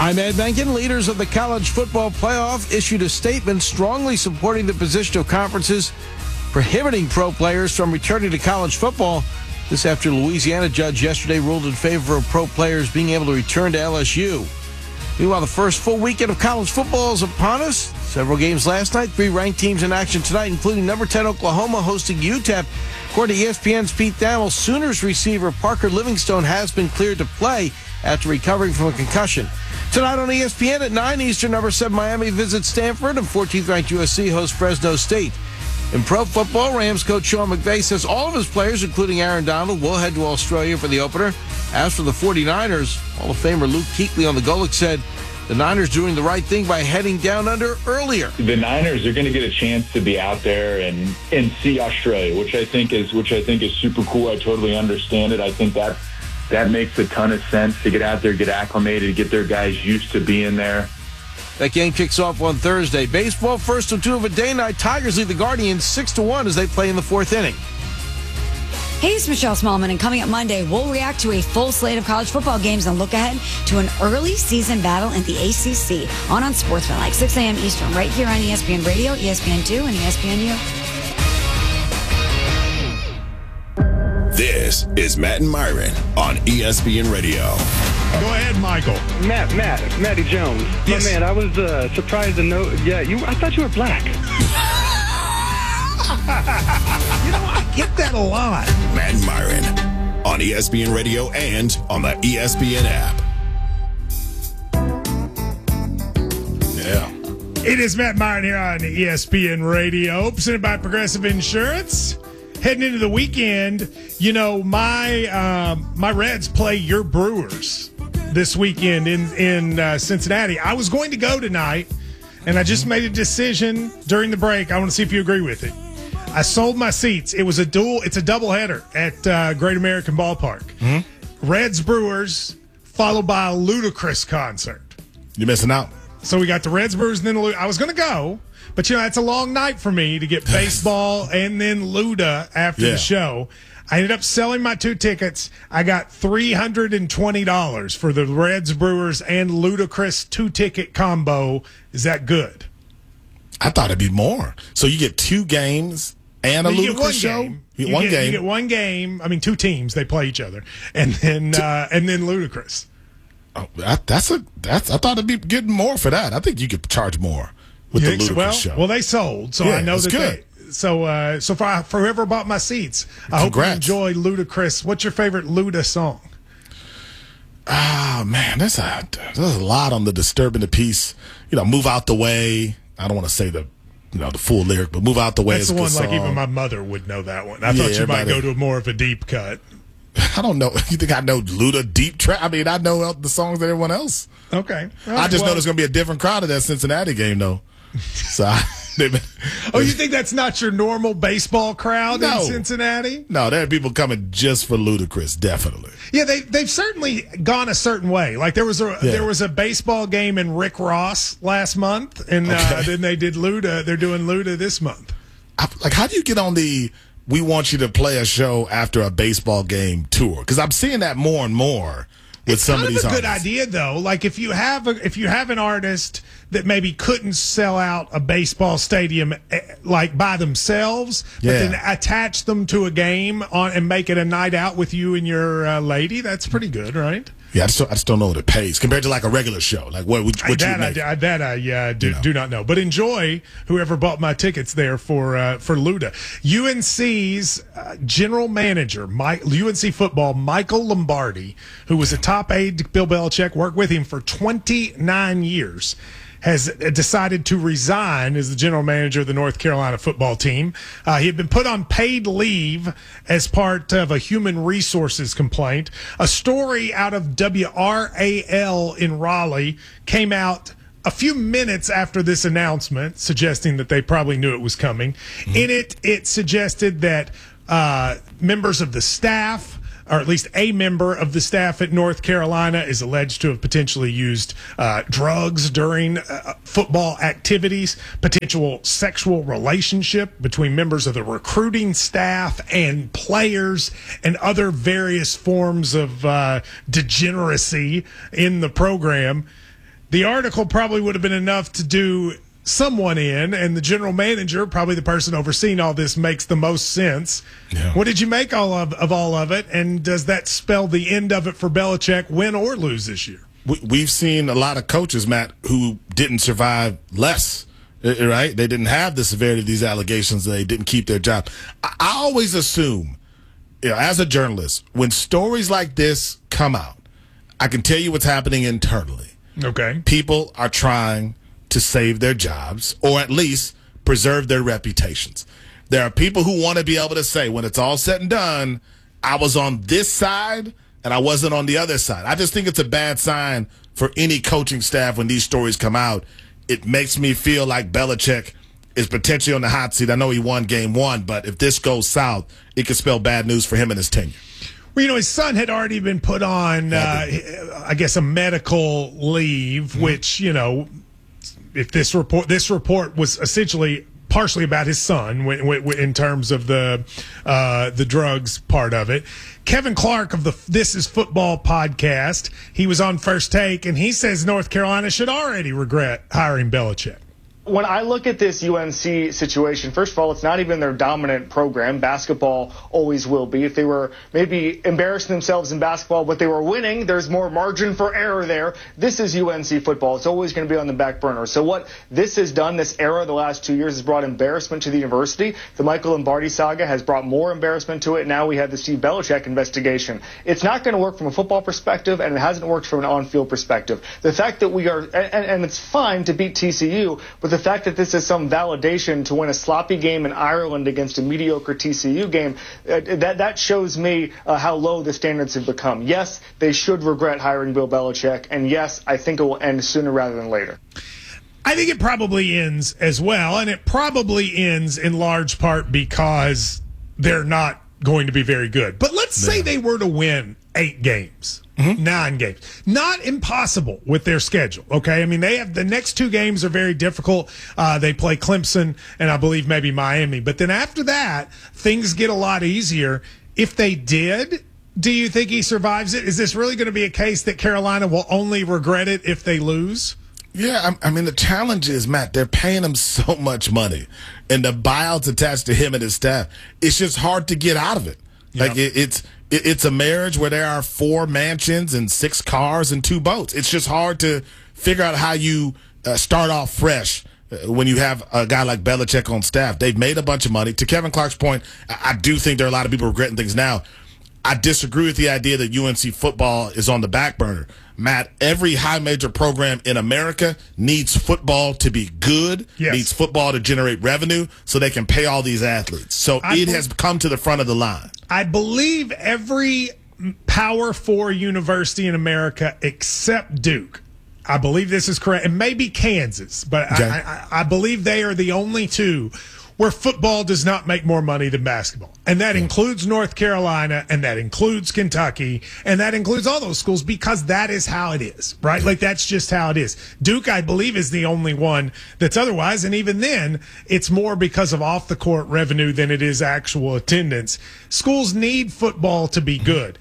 I'm Ed Menken. Leaders of the college football playoff issued a statement strongly supporting the position of conferences prohibiting pro players from returning to college football. This after Louisiana judge yesterday ruled in favor of pro players being able to return to LSU. Meanwhile, the first full weekend of college football is upon us. Several games last night, 3 ranked teams in action tonight, including number 10 Oklahoma hosting UTEP. According to ESPN's Pete Thamel, Sooners receiver Parker Livingstone has been cleared to play after recovering from a concussion. Tonight on ESPN at 9 Eastern, number 7 Miami visits Stanford, and 14th ranked USC hosts Fresno State. In pro football, Rams coach Sean McVay says all of his players, including Aaron Donald, will head to Australia for the opener. As for the 49ers, Hall of Famer Luke Kuechly on the Golic said the Niners doing the right thing by heading down under earlier. The Niners are going to get a chance to be out there and see Australia, which I think is super cool. I totally understand it. I think that makes a ton of sense to get out there, get acclimated, get their guys used to being there. That game kicks off on Thursday. Baseball, first and 2 of a day night. Tigers lead the Guardians 6-1 as they play in the 4th inning. Hey, it's Michelle Smallman, and coming up Monday, we'll react to a full slate of college football games and look ahead to an early season battle in the ACC on Sportsmanlike, 6 a.m. Eastern, right here on ESPN Radio, ESPN2, and ESPNU. This is Matt and Myron on ESPN Radio. Go ahead, Michael. Matty Jones. Yes. My man, I was surprised to know. Yeah, I thought you were black. I get that a lot. Matt and Myron on ESPN Radio and on the ESPN app. Yeah. It is Matt Myron here on ESPN Radio, presented by Progressive Insurance. Heading into the weekend, my Reds play your Brewers this weekend in Cincinnati. I was going to go tonight, and I just made a decision during the break. I want to see if you agree with it. I sold my seats. It's a doubleheader at Great American Ballpark. Mm-hmm. Reds Brewers followed by a Ludacris concert. You're missing out. So we got the Reds Brewers and then I was going to go. But, it's a long night for me to get baseball and then Luda after the show. I ended up selling my 2 tickets. I got $320 for the Reds, Brewers, and Ludacris 2-ticket combo. Is that good? I thought it'd be more. So you get 2 games and a Ludacris show? You get one game. I mean, 2 teams. They play each other. And then Ludacris. Oh, I thought it'd be getting more for that. I think you could charge more. With the Ludacris show. Well, they sold, so I know that good. So for whoever bought my seats, I hope you enjoy Ludacris. What's your favorite Luda song? Oh man, there's a lot on the Disturbing the Peace. Move Out the Way. I don't want to say the full lyric, but Move Out the Way. That's the one like even my mother would know that one. I thought you might go to more of a deep cut. I don't know. You think I know Luda deep trap? I mean, I know the songs that everyone else. Okay. I just know there's going to be a different crowd at that Cincinnati game, though. So, you think that's not your normal baseball crowd in Cincinnati? No, there are people coming just for Ludacris, definitely. Yeah, they've certainly gone a certain way. Like there was a baseball game in Rick Ross last month, and then they did Luda. They're doing Luda this month. How do you get on the "we want you to play a show after a baseball game" tour? Because I'm seeing that more and more. With some of these artists. It's kind of a good idea, though. Like if you have an artist that maybe couldn't sell out a baseball stadium like by themselves, but then attach them to a game and make it a night out with you and your lady, that's pretty good, right? Yeah, I just don't know what it pays compared to like a regular show. Like what you make? I do not know. But enjoy whoever bought my tickets there for Luda. UNC's general manager, UNC football, Michael Lombardi, who was a top aide to Bill Belichick, worked with him for 29 years. Has decided to resign as the general manager of the North Carolina football team. He had been put on paid leave as part of a human resources complaint. A story out of WRAL in Raleigh came out a few minutes after this announcement, suggesting that they probably knew it was coming. Mm-hmm. In it suggested that members of the staff, or at least a member of the staff at North Carolina, is alleged to have potentially used drugs during football activities, potential sexual relationship between members of the recruiting staff and players, and other various forms of degeneracy in the program. the article probably would have been enough to do someone in, and the general manager, probably the person overseeing all this, makes the most sense. Yeah. What did you make of all of it, and does that spell the end of it for Belichick, win or lose this year? We've seen a lot of coaches, Matt, who didn't survive less, right? They didn't have the severity of these allegations. They didn't keep their job. I always assume, as a journalist, when stories like this come out, I can tell you what's happening internally. Okay. People are trying to save their jobs or at least preserve their reputations. There are people who want to be able to say, when it's all said and done, I was on this side and I wasn't on the other side. I just think it's a bad sign for any coaching staff when these stories come out. It makes me feel like Belichick is potentially on the hot seat. I know he won game one, but if this goes south, it could spell bad news for him and his tenure. Well, his son had already been put on, I guess, a medical leave, which, if this report was essentially partially about his son in terms of the drugs part of it. Kevin Clark of the This Is Football podcast, he was on First Take, and he says North Carolina should already regret hiring Belichick. When I look at this UNC situation, first of all, it's not even their dominant program. Basketball always will be. If they were maybe embarrassing themselves in basketball, but they were winning, there's more margin for error there. This is UNC football. It's always going to be on the back burner. So what this has done, this era, the last 2 years, has brought embarrassment to the university. The Michael Lombardi saga has brought more embarrassment to it. Now we have the Steve Belichick investigation. It's not going to work from a football perspective, and it hasn't worked from an on-field perspective. The fact that we are, and it's fine to beat TCU, but the fact that this is some validation to win a sloppy game in Ireland against a mediocre TCU game, that shows me how low the standards have become. Yes, they should regret hiring Bill Belichick, and yes, I think it will end sooner rather than later. I think it probably ends as well, and it probably ends in large part because they're not going to be very good. But let's say they were to win 8 games. 9 games. Not impossible with their schedule, okay? I mean, they have the next 2 games are very difficult. They play Clemson and I believe maybe Miami. But then after that, things get a lot easier. If they did, do you think he survives it? Is this really going to be a case that Carolina will only regret it if they lose? Yeah, I mean, the challenge is, Matt, they're paying him so much money. And the buyouts attached to him and his staff, it's just hard to get out of it. Like, it's a marriage where there are 4 mansions and 6 cars and 2 boats. It's just hard to figure out how you start off fresh when you have a guy like Belichick on staff. They've made a bunch of money. To Kevin Clark's point, I do think there are a lot of people regretting things now. I disagree with the idea that UNC football is on the back burner. Matt, every high major program in America needs football to be good, needs football to generate revenue so they can pay all these athletes. So it has come to the front of the line. I believe every Power 4 university in America except Duke. I believe this is correct. And maybe Kansas, but okay. I believe they are the only 2 where football does not make more money than basketball. And that includes North Carolina, and that includes Kentucky, and that includes all those schools because that is how it is, right? Like, that's just how it is. Duke, I believe, is the only one that's otherwise, and even then, it's more because of off-the-court revenue than it is actual attendance. Schools need football to be good.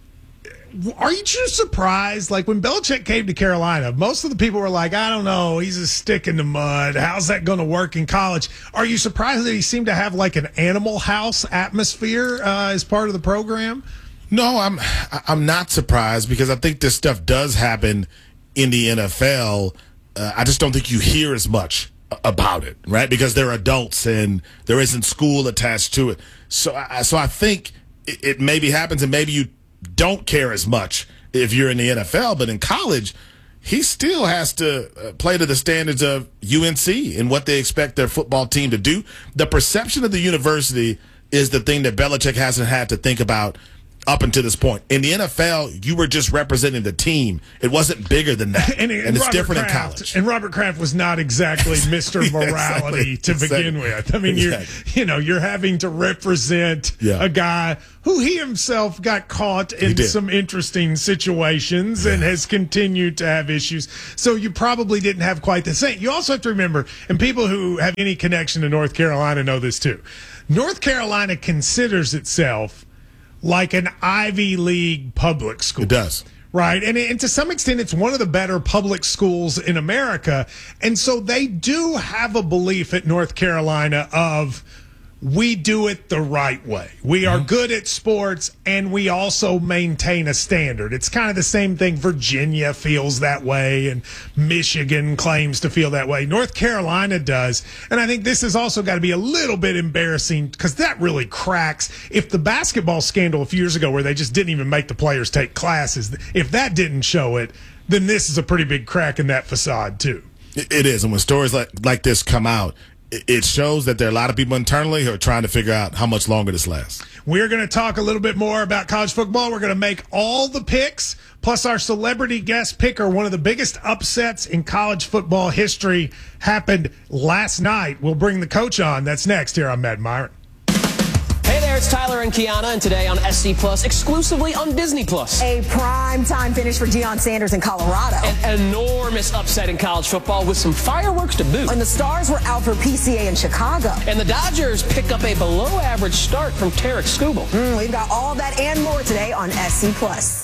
Are you just surprised? Like, when Belichick came to Carolina, most of the people were like, I don't know, he's a stick in the mud. How's that going to work in college? Are you surprised that he seemed to have like an Animal House atmosphere as part of the program? No, I'm not surprised because I think this stuff does happen in the NFL. I just don't think you hear as much about it, right? Because they're adults and there isn't school attached to it. So I think it maybe happens and maybe you don't care as much if you're in the NFL, but in college, he still has to play to the standards of UNC and what they expect their football team to do. The perception of the university is the thing that Belichick hasn't had to think about up until this point. In the NFL, you were just representing the team. It wasn't bigger than that. and it's different in college. And Robert Kraft was not exactly Mr. Morality to begin with. I mean, you're having to represent a guy who he himself got caught in some interesting situations and has continued to have issues. So you probably didn't have quite the same. You also have to remember, and people who have any connection to North Carolina know this too, North Carolina considers itself like an Ivy League public school. It does. Right. And to some extent, it's one of the better public schools in America. And so they do have a belief at North Carolina of, we do it the right way. We are good at sports, and we also maintain a standard. It's kind of the same thing. Virginia feels that way, and Michigan claims to feel that way. North Carolina does. And I think this has also got to be a little bit embarrassing, because that really cracks. If the basketball scandal a few years ago where they just didn't even make the players take classes, if that didn't show it, then this is a pretty big crack in that facade, too. It is. And when stories like this come out, it shows that there are a lot of people internally who are trying to figure out how much longer this lasts. We're going to talk a little bit more about college football. We're going to make all the picks, plus our celebrity guest picker. One of the biggest upsets in college football history happened last night. We'll bring the coach on. That's next here on Matt Myron. Hey there, it's Tyler and Kiana, and today on SC Plus, exclusively on Disney Plus. A prime-time finish for Deion Sanders in Colorado. An enormous upset in college football with some fireworks to boot. And the Stars were out for PCA in Chicago. And the Dodgers pick up a below-average start from Tarek Skubal. We've got all that and more today on SC Plus.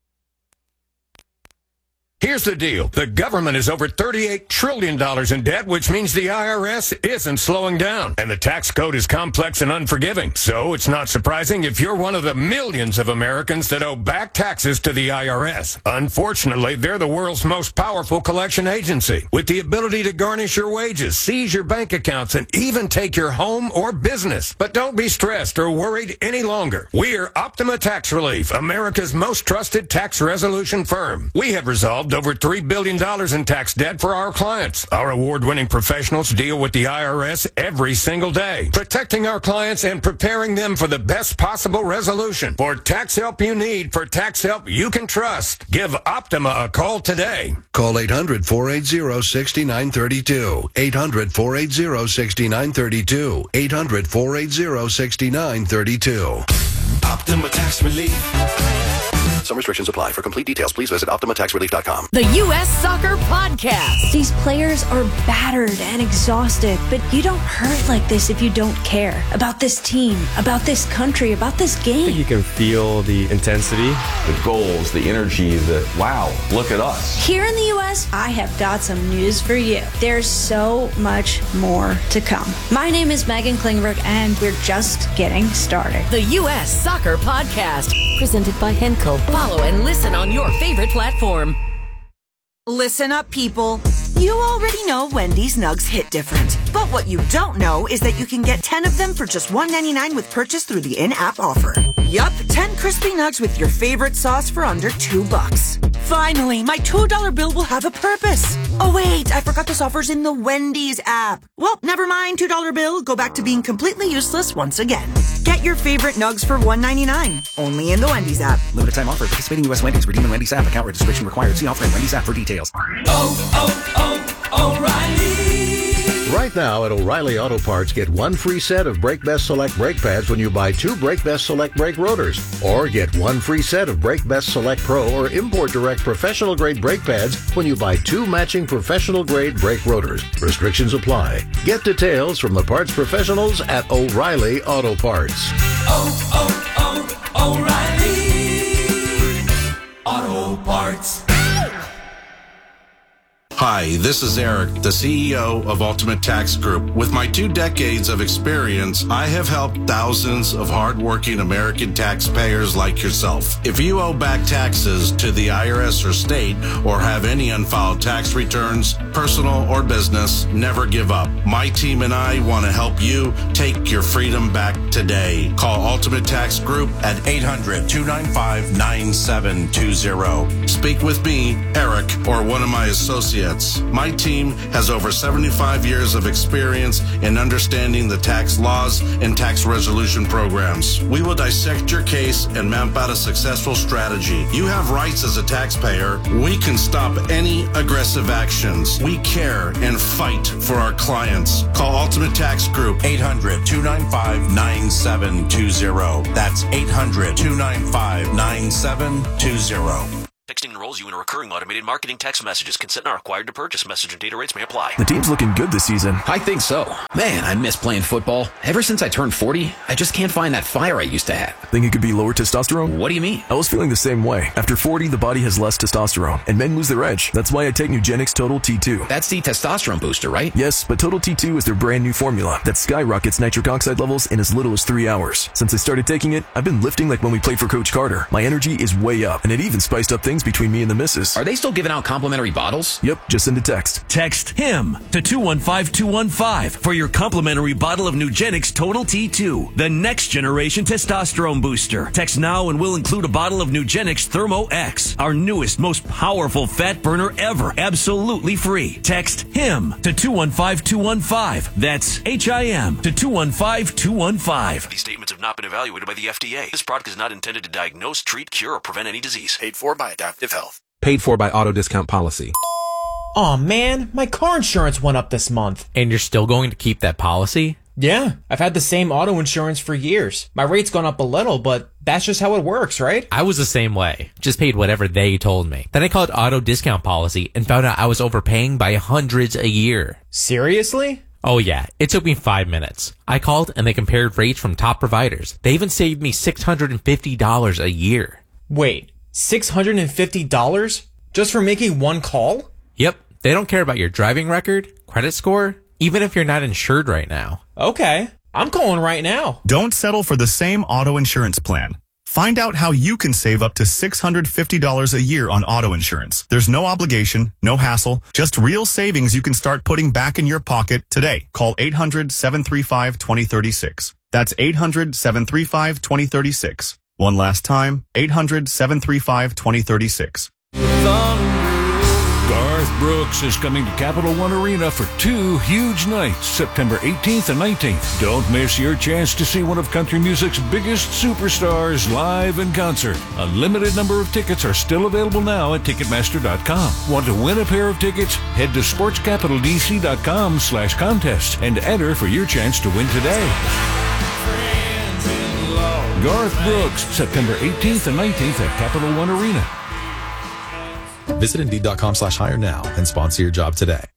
Here's the deal. The government is over $38 trillion in debt, which means the IRS isn't slowing down. And the tax code is complex and unforgiving. So it's not surprising if you're one of the millions of Americans that owe back taxes to the IRS. Unfortunately, they're the world's most powerful collection agency, with the ability to garnish your wages, seize your bank accounts, and even take your home or business. But don't be stressed or worried any longer. We're Optima Tax Relief, America's most trusted tax resolution firm. We have resolved over $3 billion in tax debt for our clients. Our award-winning professionals deal with the IRS every single day, protecting our clients and preparing them for the best possible resolution. For tax help you need, for tax help you can trust, give Optima a call today. Call 800-480-6932. 800-480-6932. 800-480-6932. Optima Tax Relief. Some restrictions apply. For complete details, please visit OptimaTaxRelief.com. The U.S. Soccer Podcast. These players are battered and exhausted, but you don't hurt like this if you don't care about this team, about this country, about this game. I think you can feel the intensity, the goals, the energy, wow, look at us. Here in the U.S., I have got some news for you. There's so much more to come. My name is Megan Klingberg, and we're just getting started. The U.S. Soccer Podcast, presented by Henkel. Follow and listen on your favorite platform. Listen up, people. You already know Wendy's Nugs hit different. But what you don't know is that you can get 10 of them for just $1.99 with purchase through the in-app offer. Yup, 10 crispy nugs with your favorite sauce for under $2. Finally, my $2 bill will have a purpose. Oh wait, I forgot this offer's in the Wendy's app. Well, never mind, $2 bill. Go back to being completely useless once again. Get your favorite nugs for $1.99. Only in the Wendy's app. Limited time offer. Participating U.S. Wendy's. Redeem in Wendy's app. Account registration required. See offer in Wendy's app for details. O'Reilly. Right now at O'Reilly Auto Parts, get one free set of Brake Best Select brake pads when you buy 2 Brake Best Select brake rotors. Or get one free set of Brake Best Select Pro or Import Direct professional grade brake pads when you buy 2 matching professional grade brake rotors. Restrictions apply. Get details from the parts professionals at O'Reilly Auto Parts. O'Reilly Auto Parts. Hi, this is Eric, the CEO of Ultimate Tax Group. With my 2 decades of experience, I have helped thousands of hardworking American taxpayers like yourself. If you owe back taxes to the IRS or state or have any unfiled tax returns, personal or business, never give up. My team and I want to help you take your freedom back today. Call Ultimate Tax Group at 800-295-9720. Speak with me, Eric, or one of my associates. My team has over 75 years of experience in understanding the tax laws and tax resolution programs. We will dissect your case and map out a successful strategy. You have rights as a taxpayer. We can stop any aggressive actions. We care and fight for our clients. Call Ultimate Tax Group, 800-295-9720. That's 800-295-9720. Texting enrolls you in a recurring automated marketing text messages. Consent not required to purchase. Message and data rates may apply. The team's looking good this season. I think so. Man, I miss playing football. Ever since I turned 40, I just can't find that fire I used to have. Think it could be lower testosterone? What do you mean? I was feeling the same way. After 40, the body has less testosterone, and men lose their edge. That's why I take Nugenix Total T2. That's the testosterone booster, right? Yes, but Total T2 is their brand new formula that skyrockets nitric oxide levels in as little as 3 hours. Since I started taking it, I've been lifting like when we played for Coach Carter. My energy is way up, and it even spiced up things between me and the missus. Are they still giving out complimentary bottles? Yep, just send a text. Text HIM to 215-215 for your complimentary bottle of Nugenix Total T2, the next generation testosterone booster. Text now and we'll include a bottle of Nugenix Thermo X, our newest, most powerful fat burner ever, absolutely free. Text HIM to 215-215. That's HIM to 215-215. These statements have not been evaluated by the FDA. This product is not intended to diagnose, treat, cure, or prevent any disease. Paid for by Adaptive Health. Paid for by Auto Discount Policy. Aw, man, my car insurance went up this month. And you're still going to keep that policy? Yeah, I've had the same auto insurance for years. My rate's gone up a little, but that's just how it works, right? I was the same way. Just paid whatever they told me. Then I called Auto Discount Policy and found out I was overpaying by hundreds a year. Seriously? Oh yeah, it took me 5 minutes. I called and they compared rates from top providers. They even saved me $650 a year. Wait, $650? Just for making one call? Yep, they don't care about your driving record, credit score, even if you're not insured right now. Okay, I'm calling right now. Don't settle for the same auto insurance plan. Find out how you can save up to $650 a year on auto insurance. There's no obligation, no hassle, just real savings you can start putting back in your pocket today. Call 800-735-2036. That's 800-735-2036. One last time, 800-735-2036. Garth Brooks is coming to Capital One Arena for 2 huge nights, September 18th and 19th. Don't miss your chance to see one of country music's biggest superstars live in concert. A limited number of tickets are still available now at Ticketmaster.com. Want to win a pair of tickets? Head to SportsCapitalDC.com/contest and enter for your chance to win today. Garth Brooks, September 18th and 19th at Capital One Arena. Visit Indeed.com/hire now and sponsor your job today.